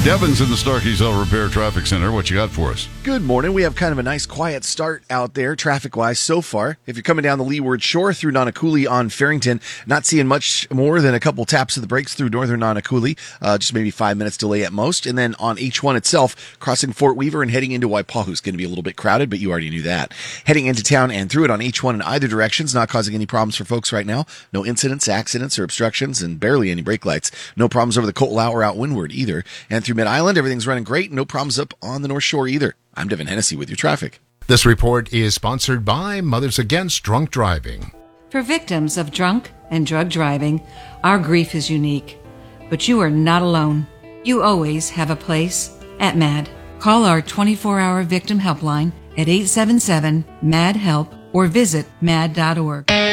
Devin's in the Starkey's Auto Repair Traffic Center. What you got for us? Good morning. We have kind of a nice quiet start out there traffic-wise so far. If you're coming down the Leeward Shore through Nonacooley on Farrington, not seeing much more than a couple taps of the brakes through northern Nonacooley, just maybe 5 minutes delay at most. And then on H1 itself, crossing Fort Weaver and heading into Waipahu is going to be a little bit crowded, but you already knew that. Heading into town and through it on H1 in either directions, not causing any problems for folks right now. No incidents, accidents, or obstructions, and barely any brake lights. No problems over the Coatlau or out windward either. And through Mid-Island, everything's running great. No problems up on the North Shore either. I'm Devin Hennessy with your traffic. This report is sponsored by Mothers Against Drunk Driving. For victims of drunk and drug driving, our grief is unique. But you are not alone. You always have a place at MAD. Call our 24-hour victim helpline at 877-MAD-HELP or visit mad.org.